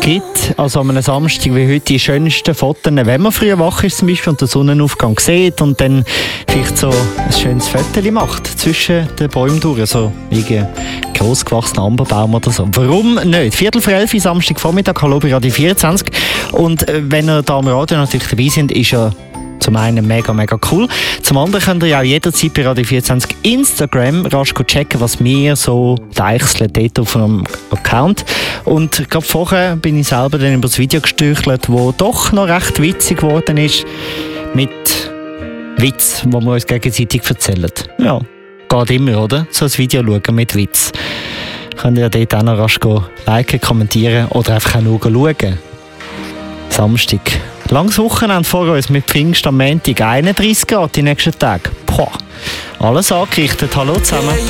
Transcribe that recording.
gibt. Also an einem Samstag wie heute die schönsten Fotos, wenn man früh wach ist zum Beispiel und den Sonnenaufgang sieht und dann vielleicht so ein schönes Foto macht zwischen den Bäumen durch, so wie ein grossgewachsener Amberbaum oder so. Warum nicht? 11:15 Samstagvormittag, hallo bei Radio 24. Und wenn ihr da am Radio natürlich dabei sind, ist ja zum einen mega, mega cool. Zum anderen könnt ihr ja auch jederzeit bei Radio 24 Instagram rasch checken, was wir so deichseln dort auf einem Account. Und gerade vorher bin ich selber dann über das Video gestüchelt, das doch noch recht witzig geworden ist. Mit Witz, wo wir uns gegenseitig erzählen. Ja, geht immer, oder? So ein Video schauen mit Witz. Könnt ihr ja dort auch noch rasch liken, kommentieren oder einfach auch nur schauen. Samstag. Langes Wochenende vor uns mit Pfingst am Montag, 31 Grad die nächsten Tage. Boah, alles angerichtet. Hallo zusammen.